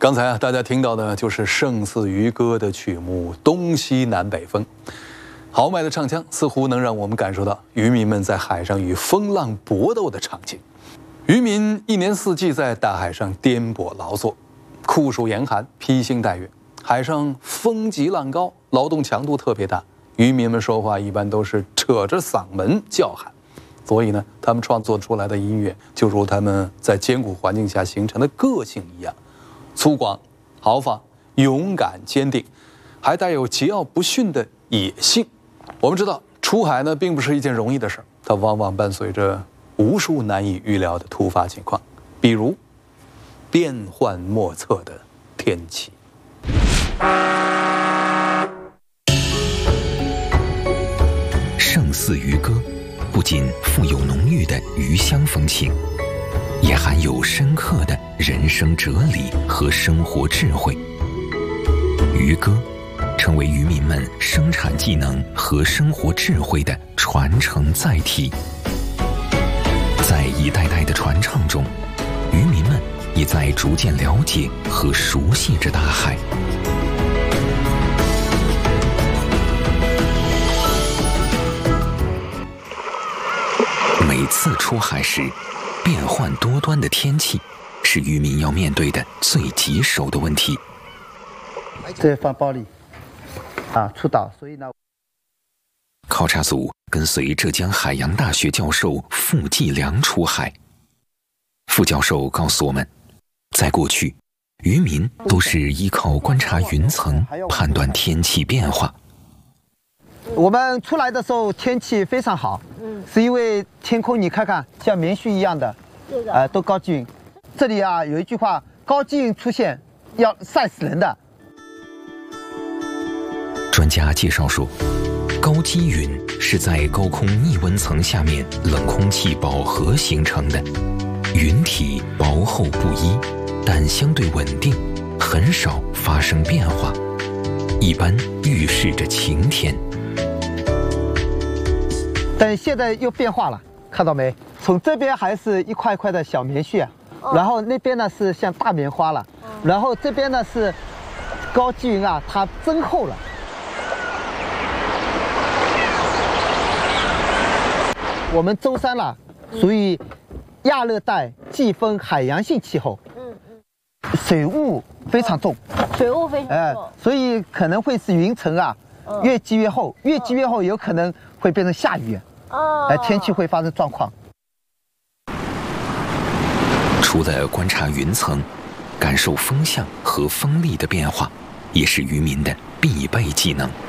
刚才大家听到的就是胜似渔歌的曲目《东西南北风》，豪迈的唱腔似乎能让我们感受到渔民们在海上与风浪搏斗的场景。渔民一年四季在大海上颠簸劳作，酷暑严寒，披星戴月，海上风急浪高，劳动强度特别大。渔民们说话一般都是扯着嗓门叫喊，所以呢，他们创作出来的音乐就如他们在艰苦环境下形成的个性一样，粗犷、豪放、勇敢、坚定，还带有桀骜不驯的野性。我们知道，出海呢并不是一件容易的事儿，它往往伴随着无数难以预料的突发情况，比如变幻莫测的天气。 胜似渔歌不仅富有浓郁的渔乡风情，也含有深刻的人生哲理和生活智慧。渔歌成为渔民们生产技能和生活智慧的传承载体。在一代代的传唱中，渔民们也在逐渐了解和熟悉着大海。每次出海时，变幻多端的天气是渔民要面对的最棘手的问题。 这放包里，出岛，所以呢， 考察组跟随浙江海洋大学教授傅继良出海。傅教授告诉我们，在过去，渔民都是依靠观察云层判断天气变化。 我们出来的时候天气非常好，是因为天空你看看像棉絮一样的，都高积云。这里有一句话，高积云出现要晒死人的。 专家介绍说，高积云是在高空逆温层下面冷空气饱和形成的，云体薄厚不一，但相对稳定，很少发生变化，一般预示着晴天。 但现在又变化了，看到没？从这边还是一块块的小棉絮，然后那边呢是像大棉花了，然后这边呢是高积云它增厚了。我们舟山属于亚热带季风海洋性气候，水雾非常重， 水雾非常重， 所以可能会是云层越积越厚，越积越厚有可能会变成下雨，天气会发生状况。 除了观察云层，感受风向和风力的变化，也是渔民的必备技能。